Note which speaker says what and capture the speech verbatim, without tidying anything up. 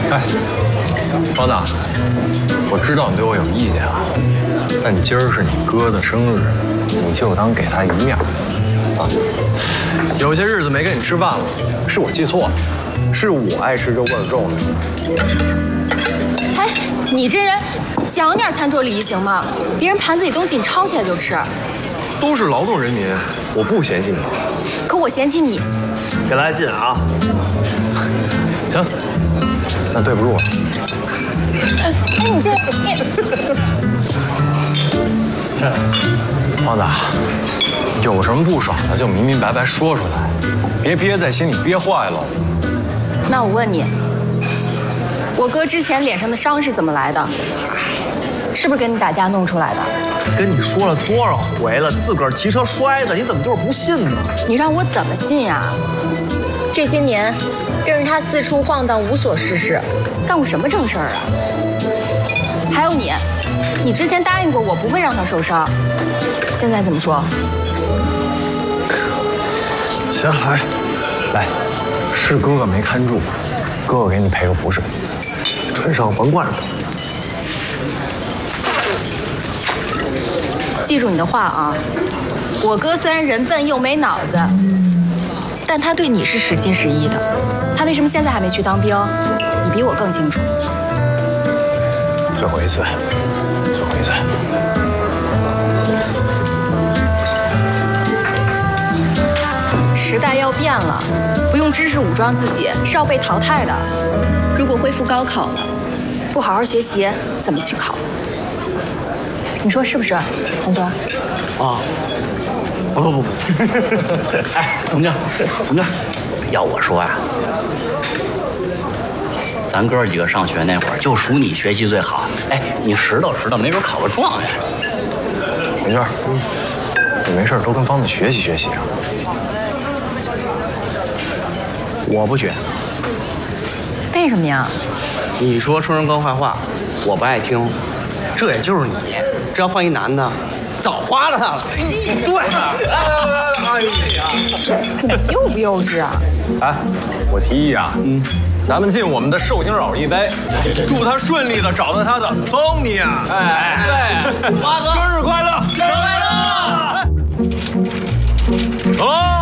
Speaker 1: 哎，方子，我知道你对我有意见啊，但今儿是你哥的生日，你就当给他一面啊。有些日子没跟你吃饭了，是我记错了，是我爱吃这味儿重的。
Speaker 2: 哎，你这人讲点餐桌礼仪行吗？别人盘子里东西你抄起来就吃。
Speaker 1: 都是劳动人民，我不嫌弃你。
Speaker 2: 可我嫌弃你。
Speaker 3: 别来劲啊！
Speaker 1: 行，那对不住了。
Speaker 2: 哎，你这你。
Speaker 1: 方子，有什么不爽的就明明白白说出来，别憋在心里憋坏了。
Speaker 2: 那我问你，我哥之前脸上的伤是怎么来的？是不是跟你打架弄出来的？
Speaker 3: 跟你说了多少回了，自个儿骑车摔的，你怎么就是不信呢？
Speaker 2: 你让我怎么信呀？这些年，跟着他四处晃荡，无所事事，干过什么正事儿啊？还有你，你之前答应过我不会让他受伤，现在怎么说？
Speaker 3: 行，来，
Speaker 1: 来，是哥哥没看住，哥哥给你赔个不是，
Speaker 3: 船上甭惯着他。
Speaker 2: 记住你的话啊！我哥虽然人笨又没脑子，但他对你是实心实意的。他为什么现在还没去当兵？你比我更清楚。
Speaker 1: 最后一次，最后一次。
Speaker 2: 时代要变了，不用知识武装自己是要被淘汰的。如果恢复高考了，不好好学习，怎么去考？你说是不是，同桌？
Speaker 3: 啊！不不不不！
Speaker 4: 哎，同志，同志，要我说呀，咱哥几个上学那会儿，就属你学习最好。哎，你拾掇拾掇，没准考个状元。
Speaker 1: 同志，你没事多跟方子学习学习啊。
Speaker 5: 我不学。
Speaker 2: 为什么呀？
Speaker 5: 你说春生哥坏话，我不爱听。这也就是你，这要换一男的，早花了他了。对了，哎呀，
Speaker 2: 你幼不幼稚啊？
Speaker 1: 哎，我提议啊，嗯，咱们敬我们的寿星老一杯，祝他顺利的找到他的丰妮啊！哎，对，花哥，生日快乐，生日快乐！走喽！